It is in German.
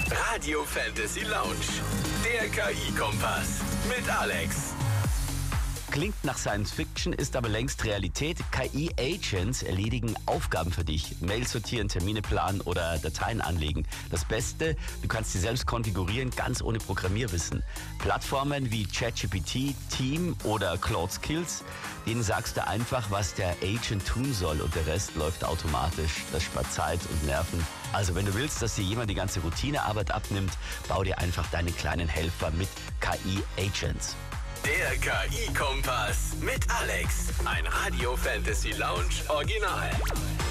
Radio Fantasy Lounge, der KI-Kompass mit Alex. Klingt nach Science Fiction, ist aber längst Realität. KI-Agents erledigen Aufgaben für dich. Mails sortieren, Termine planen oder Dateien anlegen. Das Beste, du kannst sie selbst konfigurieren, ganz ohne Programmierwissen. Plattformen wie ChatGPT, Team oder Claude Skills, denen sagst du einfach, was der Agent tun soll und der Rest läuft automatisch. Das spart Zeit und Nerven. Also wenn du willst, dass dir jemand die ganze Routinearbeit abnimmt, bau dir einfach deinen kleinen Helfer mit KI-Agents. Der KI-Kompass mit Alex. Ein Radio Fantasy Lounge Original.